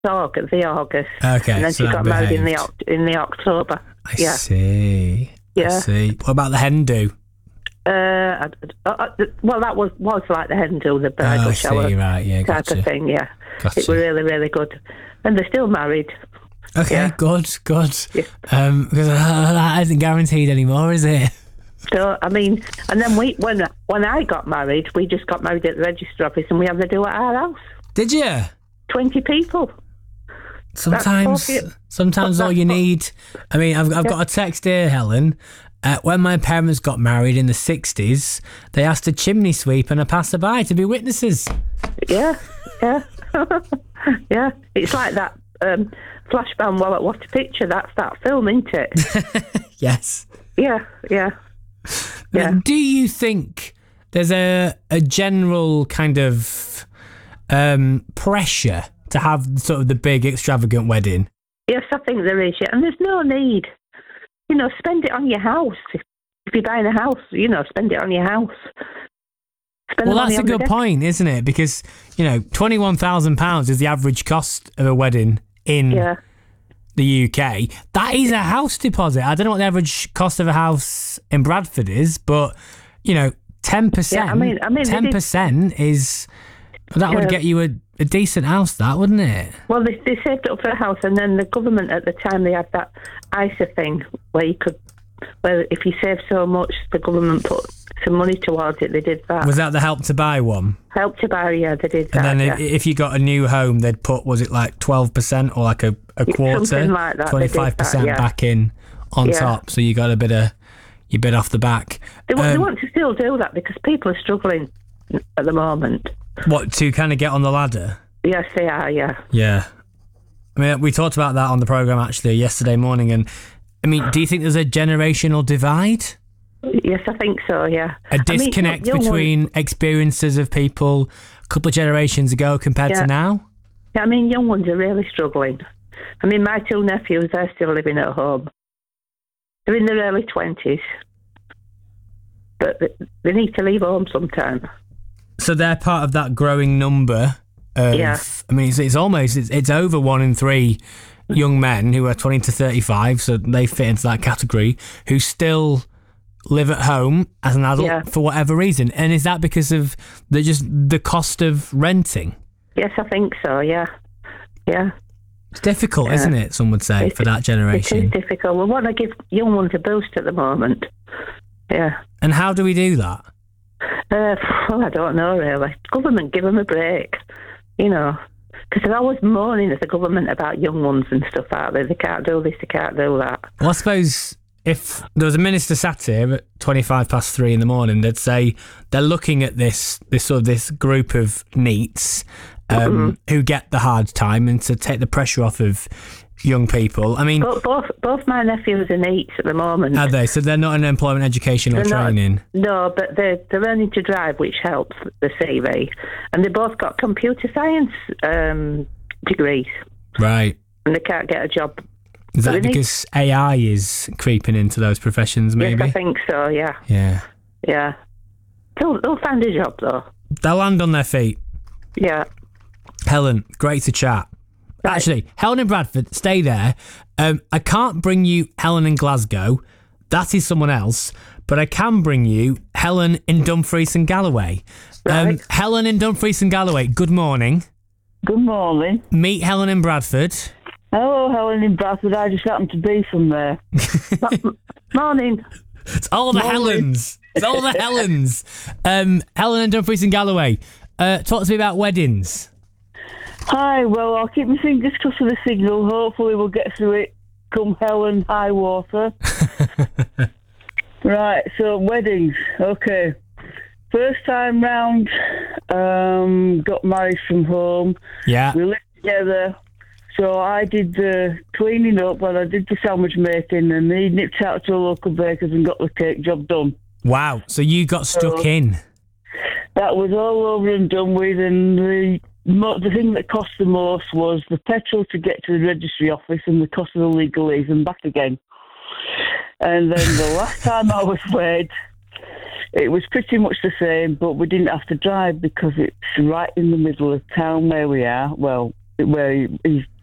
the August. Okay, and then so she got that married in behaved. the October. I see. Yeah. I see. What about the hen do? Well, that was like the hen do, the bridal shower right, yeah, type gotcha. of thing. Yeah, Gotcha. it was really, really good, and they're still married. Okay, Yeah. good. Yeah. Because that isn't guaranteed anymore, is it? So I mean, and then when I got married, we just got married at the registry office, and we had to do it at our house. Did you? 20 people. Sometimes all you need. I mean, I've got a text here, Helen. When my parents got married in the 60s, they asked a chimney sweep and a passerby to be witnesses. Yeah. Yeah. It's like that Flashbang What a Picture. That's that film, isn't it? Yes. Yeah. Do you think there's a general kind of pressure to have sort of the big extravagant wedding? Yes, I think there is. Yeah. And there's no need. Spend it on your house. If you're buying a house, spend it on your house. Well, that's a good point, isn't it? Because, £21,000 is the average cost of a wedding in the UK. That is a house deposit. I don't know what the average cost of a house in Bradford is, but, 10%. Yeah, I mean, 10% is... That would get you a decent house, that, wouldn't it? Well, they saved up for a house, and then the government at the time, they had that ISA thing where if you save so much, the government put some money towards it. They did that. Was that the Help to Buy one? Help to Buy, yeah, they did that. And then if you got a new home, they'd put, was it like 12% or like a quarter? Something like that. 25% back in on top, so you got a bit off the back. They want to still do that because people are struggling at the moment. What, to kind of get on the ladder? Yes, they are, yeah. Yeah. I mean, we talked about that on the programme actually yesterday morning, and I mean, do you think there's a generational divide? Yes, I think so, yeah. A disconnect between experiences of people a couple of generations ago compared to now? Yeah, I mean, young ones are really struggling. I mean, my two nephews, they're still living at home. They're in their early 20s. But they need to leave home sometime. So they're part of that growing number of... Yeah. I mean, it's over 1 in 3 young men who are 20 to 35, so they fit into that category, who still live at home as an adult for whatever reason. And is that because of the cost of renting? Yes, I think so, yeah. Yeah. It's difficult, isn't it, some would say, for that generation? It is difficult. We want to give young ones a boost at the moment. Yeah. And how do we do that? I don't know, really. Government, give them a break, because they're always moaning at the government about young ones and stuff, aren't they? They can't do this, they can't do that. Well, I suppose if there was a minister sat here at 3:25 in the morning, they'd say they're looking at this group of NEETs who get the hard time and to take the pressure off of young people. I mean, both my nephews are NEETs at the moment. Are they? So they're not in employment, education or training? No, but they're learning to drive, which helps the CV. And they both got computer science degrees. Right. And they can't get a job. Is that because AI is creeping into those professions, maybe? Yes, I think so, yeah. Yeah. Yeah. They'll find a job, though. They'll land on their feet. Yeah. Helen, great to chat. Right. Actually, Helen in Bradford, stay there. I can't bring you Helen in Glasgow. That is someone else. But I can bring you Helen in Dumfries and Galloway. Right. Helen in Dumfries and Galloway, good morning. Good morning. Meet Helen in Bradford. Hello, Helen in Bradford. I just happen to be from there. Morning. It's all the Helens. It's all the Helens. Helen in Dumfries and Galloway. Talk to me about weddings. Hi, well, I'll keep my fingers crossed for the signal. Hopefully we'll get through it come hell and high water. Right, so weddings. Okay. First time round, got married from home. Yeah. We lived together. So I did the cleaning up and I did the sandwich making, and he nipped out to a local baker's and got the cake job done. Wow, so you got stuck in. That was all over and done with, and the thing that cost the most was the petrol to get to the registry office and the cost of the legalese and back again. And then the last time I was wed, it was pretty much the same, but we didn't have to drive because it's right in the middle of town where we are. Well, where he's